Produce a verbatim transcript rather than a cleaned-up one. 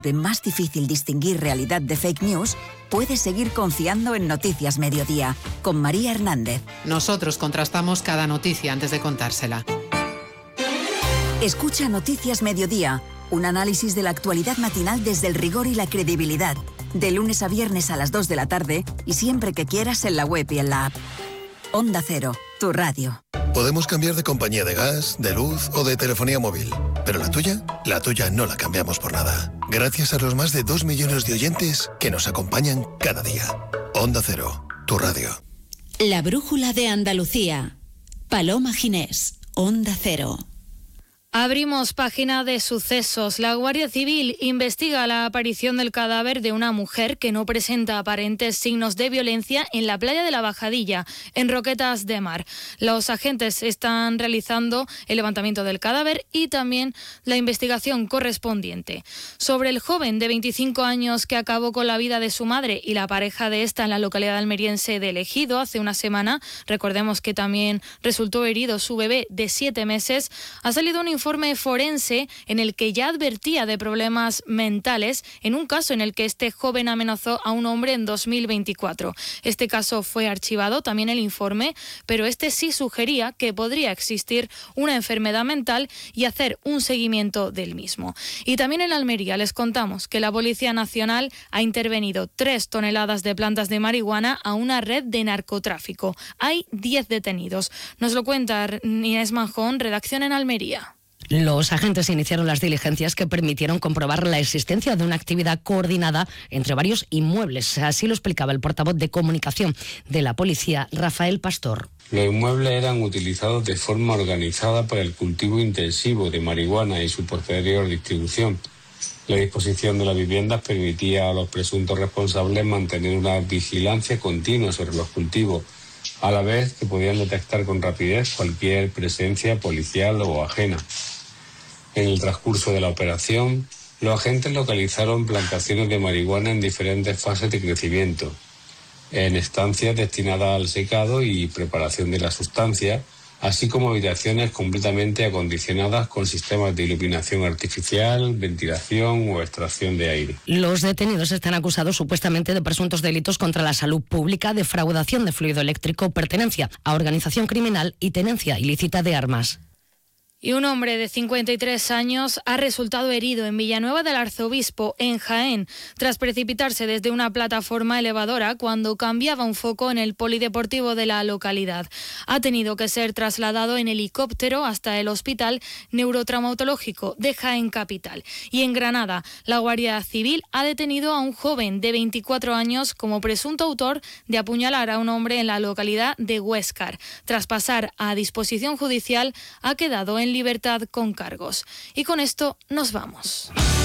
de más difícil distinguir realidad de fake news, puedes seguir confiando en Noticias Mediodía, con María Hernández. Nosotros contrastamos cada noticia antes de contársela. Escucha Noticias Mediodía, un análisis de la actualidad matinal desde el rigor y la credibilidad, de lunes a viernes a las dos de la tarde y siempre que quieras en la web y en la app. Onda Cero, tu radio. Podemos cambiar de compañía de gas, de luz o de telefonía móvil, pero la tuya, la tuya no la cambiamos por nada. Gracias a los más de dos millones de oyentes que nos acompañan cada día. Onda Cero, tu radio. La brújula de Andalucía. Paloma Ginés, Onda Cero. Abrimos página de sucesos. La Guardia Civil investiga la aparición del cadáver de una mujer que no presenta aparentes signos de violencia en la playa de la Bajadilla, en Roquetas de Mar. Los agentes están realizando el levantamiento del cadáver y también la investigación correspondiente. Sobre el joven de veinticinco años que acabó con la vida de su madre y la pareja de esta en la localidad almeriense de Ejido hace una semana, recordemos que también resultó herido su bebé de siete meses, ha salido un informe informe forense en el que ya advertía de problemas mentales en un caso en el que este joven amenazó a un hombre en dos mil veinticuatro. Este caso fue archivado, también el informe, pero este sí sugería que podría existir una enfermedad mental y hacer un seguimiento del mismo. Y también en Almería les contamos que la Policía Nacional ha intervenido tres toneladas de plantas de marihuana a una red de narcotráfico. Hay diez detenidos. Nos lo cuenta Inés Manjón, redacción en Almería. Los agentes iniciaron las diligencias que permitieron comprobar la existencia de una actividad coordinada entre varios inmuebles. Así lo explicaba el portavoz de comunicación de la policía, Rafael Pastor. Los inmuebles eran utilizados de forma organizada para el cultivo intensivo de marihuana y su posterior distribución. La disposición de las viviendas permitía a los presuntos responsables mantener una vigilancia continua sobre los cultivos, a la vez que podían detectar con rapidez cualquier presencia policial o ajena. En el transcurso de la operación, los agentes localizaron plantaciones de marihuana en diferentes fases de crecimiento, en estancias destinadas al secado y preparación de la sustancia, así como habitaciones completamente acondicionadas con sistemas de iluminación artificial, ventilación o extracción de aire. Los detenidos están acusados supuestamente de presuntos delitos contra la salud pública, defraudación de fluido eléctrico, pertenencia a organización criminal y tenencia ilícita de armas. Y un hombre de cincuenta y tres años ha resultado herido en Villanueva del Arzobispo, en Jaén, tras precipitarse desde una plataforma elevadora cuando cambiaba un foco en el polideportivo de la localidad. Ha tenido que ser trasladado en helicóptero hasta el Hospital Neurotraumatológico de Jaén Capital. Y en Granada, la Guardia Civil ha detenido a un joven de veinticuatro años como presunto autor de apuñalar a un hombre en la localidad de Huéscar. Tras pasar a disposición judicial, ha quedado en libertad con cargos. Y con esto nos vamos.